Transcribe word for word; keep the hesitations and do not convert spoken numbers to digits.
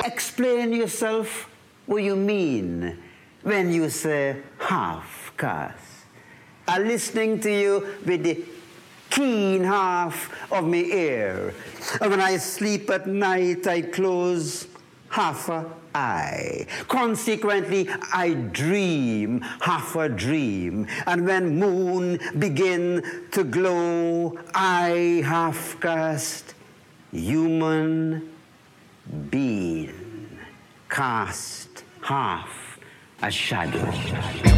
explain yourself what you mean when you say half caste. I'm listening to you with the keen half of my ear. And when I sleep at night, I close half a eye. Consequently, I dream half a dream. And when moon begin to glow, I half cast human being, cast half a shadow.